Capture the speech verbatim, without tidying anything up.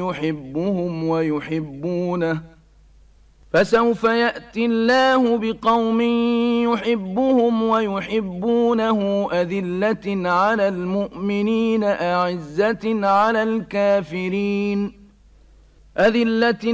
يحبهم ويحبونه فسوف يأتي الله بقوم يحبهم ويحبونه أذلة على المؤمنين أعزة على الكافرين أذلة